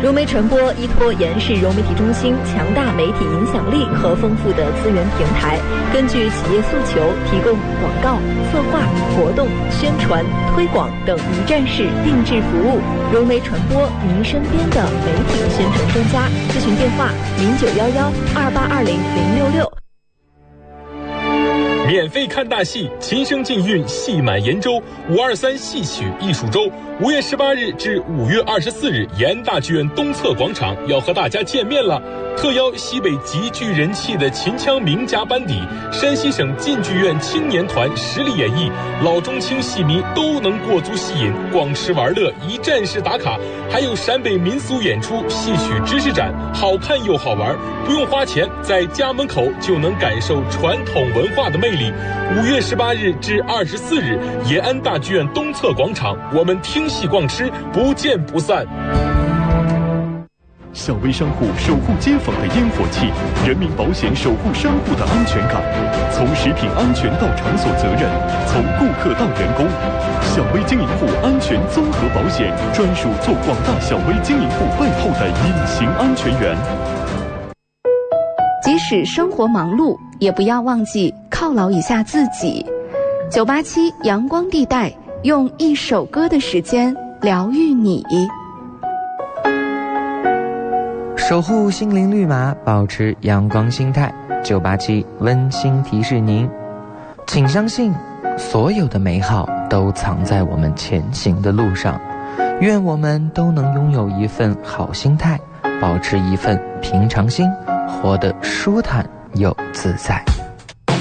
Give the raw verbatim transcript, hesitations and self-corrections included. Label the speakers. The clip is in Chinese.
Speaker 1: 融媒传播依托延世融媒体中心强大媒体影响力和丰富的资源平台，根据企业诉求，提供广告、策划、活动、宣传、推广等一站式定制服务。融媒传播，您身边的媒体宣传专家。咨询电话：零九幺幺二八二零零六六。
Speaker 2: 免费看大戏，琴声竞韵，戏满延州。五二三戏曲艺术周，五月十八日至五月二十四日，延安大剧院东侧广场要和大家见面了。特邀西北极具人气的秦腔名家班底，山西省晋剧院青年团实力演绎，老中青戏迷都能过足戏瘾，逛吃玩乐，一站式打卡。还有陕北民俗演出、戏曲知识展，好看又好玩，不用花钱，在家门口就能感受传统文化的魅力。五月十八日至二十四日，延安大剧院东侧广场，我们听戏逛吃，不见不散。
Speaker 3: 小微商户守护街坊的烟火气，人民保险守护商户的安全感。从食品安全到场所责任，从顾客到员工，小微经营户安全综合保险专属做广大小微经营户背后的隐形安全员。
Speaker 4: 即使生活忙碌，也不要忘记犒劳一下自己。九八七阳光地带，用一首歌的时间疗愈你。
Speaker 5: 守护心灵绿码，保持阳光心态。九八七温馨提示您，请相信，所有的美好都藏在我们前行的路上。愿我们都能拥有一份好心态，保持一份平常心，活得舒坦又自在。